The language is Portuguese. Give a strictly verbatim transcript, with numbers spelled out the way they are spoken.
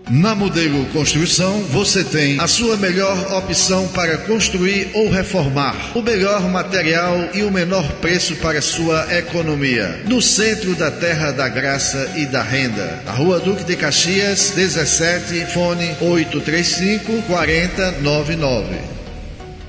Na Modelo Construção, você tem a sua melhor opção para construir ou reformar. O melhor material e o menor preço para sua economia. No centro da Terra da Graça e da Renda. Na Rua Duque de Caxias, dezessete, fone oito três cinco, quatro zero nove nove.